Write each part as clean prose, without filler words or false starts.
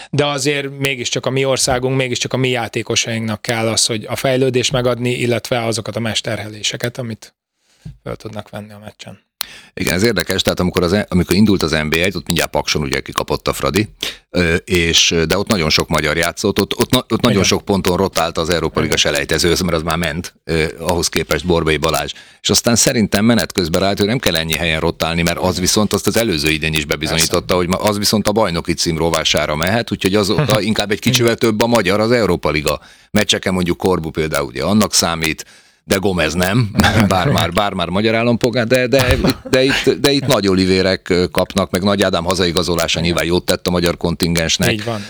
de azért mégiscsak a mi országunk, mégiscsak a mi játékosainknak kell az, hogy a fejlődést megadni, illetve azokat a mesterheléseket, amit fel tudnak venni a meccsen. Igen, ez érdekes, tehát amikor indult az NB1, ott mindjárt Pakson ugye kikapott a Fradi, de ott nagyon sok magyar játszott, ott nagyon sok ponton rotált az Európa Liga selejtezőhöz, mert az már ment, ahhoz képest Borbély Balázs. És aztán szerintem menet közben rájött, hogy nem kell ennyi helyen rotálni, mert az viszont azt az előző idén is bebizonyította, hogy az viszont a bajnoki cím rovására mehet, úgyhogy azóta inkább egy kicsivel több a magyar az Európa Liga meccseken, mondjuk Korbu például ugye annak számít, de Gomez nem, bár már magyar állampolgár, de itt nagy olivérek kapnak, meg Nagy Ádám hazaigazolása nyilván jót tett a magyar kontingensnek. Így van.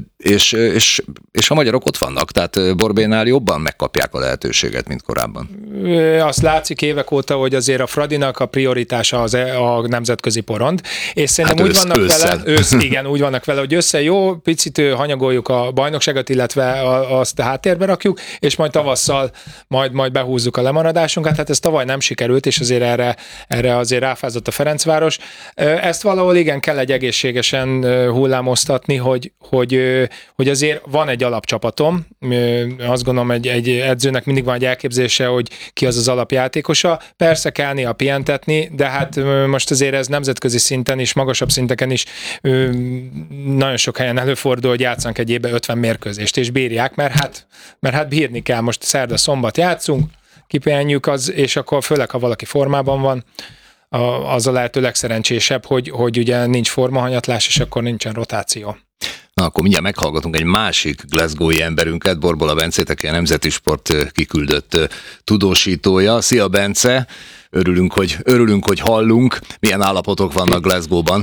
És a magyarok ott vannak, tehát Borbélynál jobban megkapják a lehetőséget, mint korábban. Azt látszik évek óta, hogy azért a Fradinak a prioritása a nemzetközi porond, és szerintem úgy vannak vele, hogy jó, picit hanyagoljuk a bajnokságot, illetve azt a háttérbe rakjuk, és majd tavasszal majd behúzzuk a lemaradásunkat, hát ez tavaly nem sikerült, és azért erre azért ráfázott a Ferencváros. Ezt valahol igen kell egy egészségesen hullámoztatni, hogy azért van egy alapcsapatom, azt gondolom egy edzőnek mindig van egy elképzelése, hogy ki az alapjátékosa. Persze kell néha pihentetni, de hát most azért ez nemzetközi szinten is, magasabb szinteken is nagyon sok helyen előfordul, hogy játszanak egy évben 50 mérkőzést, és bírják, mert hát bírni kell. Most szerda-szombat játszunk, kipihenjük, és akkor főleg, ha valaki formában van, az a lehető legszerencsésebb, hogy ugye nincs formahanyatlás, és akkor nincsen rotáció. Na, akkor mindjárt meghallgatunk egy másik glasgowi emberünket, Borbola Bencét, aki a Nemzeti Sport kiküldött tudósítója. Szia, Bence! Örülünk, hogy hallunk. Milyen állapotok vannak Glasgow-ban?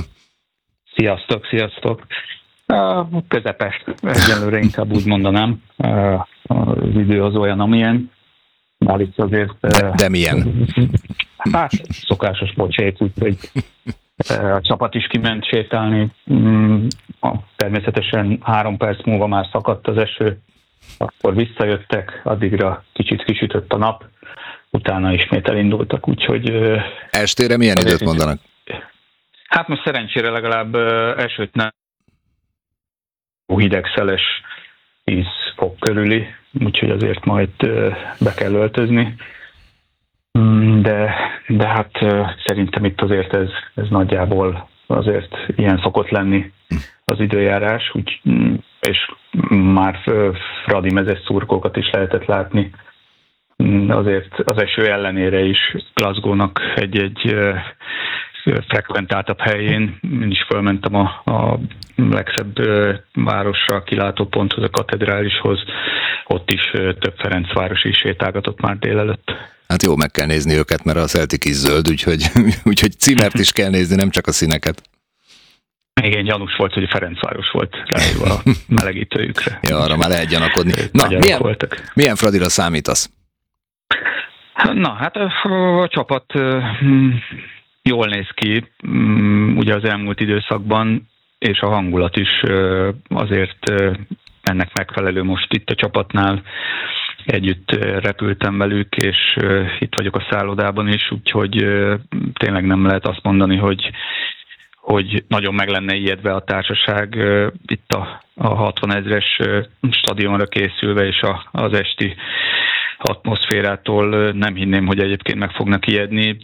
Sziasztok! Közepes, egyelőre inkább úgy mondanám. Az idő az olyan, amilyen. Bár itt azért... De milyen? Hát, szokásos bocsét, úgyhogy a csapat is kiment sétálni. Természetesen 3 perc múlva már szakadt az eső, akkor visszajöttek, addigra kicsit kisütött a nap, utána ismét elindultak, úgyhogy... Estére milyen időt mondanak? Hát most szerencsére legalább esőt nem. Hidegszeles 10 fok körüli, úgyhogy azért majd be kell öltözni. De hát szerintem itt azért ez nagyjából azért ilyen szokott lenni az időjárás, és már Fradi mezes szurkolókat is lehetett látni. Azért az eső ellenére is Glasgow-nak egy frekventáltabb helyén. Én is fölmentem a legszebb városra, kilátóponthoz, a katedrálishoz. Ott is több Ferencvárosi is sétálgatott már délelőtt. Hát jó, meg kell nézni őket, mert a Celtic is zöld, úgyhogy címert is kell nézni, nem csak a színeket. Igen, gyanús volt, hogy a Ferencváros volt leírva a melegítőjükre. Ja, arra már lehet gyanakodni. Na, milyen Fradira számítasz? Na, hát a csapat jól néz ki, ugye az elmúlt időszakban, és a hangulat is azért ennek megfelelő most itt a csapatnál. Együtt repültem velük, és itt vagyok a szállodában is, úgyhogy tényleg nem lehet azt mondani, hogy nagyon meg lenne ijedve a társaság itt a 60 000-es stadionra készülve, és az esti atmoszférától nem hinném, hogy egyébként meg fognak ijedni.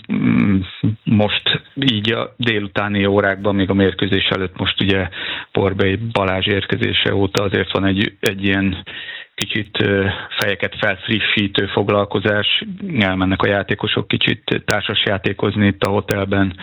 Most így a délutáni órákban, még a mérkőzés előtt, most ugye Borbély Balázs érkezése óta azért van egy ilyen kicsit fejeket felfrissítő foglalkozás, elmennek a játékosok kicsit társasjátékozni itt a hotelben,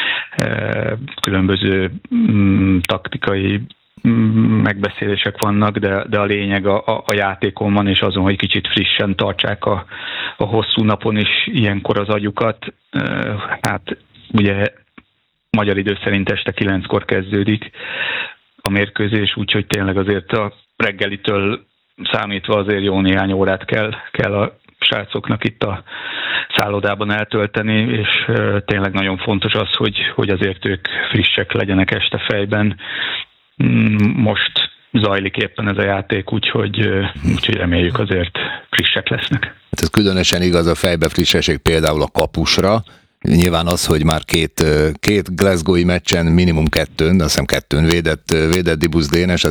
különböző taktikai megbeszélések vannak, de a lényeg a játékon van, és azon, hogy kicsit frissen tartsák a hosszú napon is ilyenkor az agyukat. Hát ugye magyar idő szerint este 9-kor kezdődik a mérkőzés, úgyhogy tényleg azért a reggelitől számítva azért jó néhány órát kell a srácoknak itt a szállodában eltölteni, és tényleg nagyon fontos az, hogy azért ők frissek legyenek este fejben. Most zajlik éppen ez a játék, úgyhogy reméljük azért frissek lesznek. Hát ez különösen igaz a fejbe frissesség például a kapusra. Nyilván az, hogy már két glasgowi meccsen minimum 2, de azt hiszem 2 védett Dibusz Dénes,